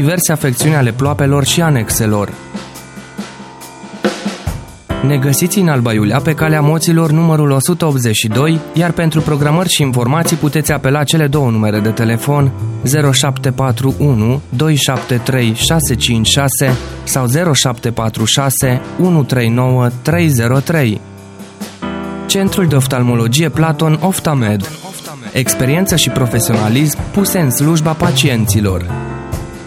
diverse afecțiuni ale ploapelor și anexelor. Ne găsiți în Alba Iulia pe calea Moților numărul 182, iar pentru programări și informații puteți apela cele două numere de telefon 0741 273 656 sau 0746 139 303. Centrul de oftalmologie Platon Oftamed. Experiență și profesionalism puse în slujba pacienților.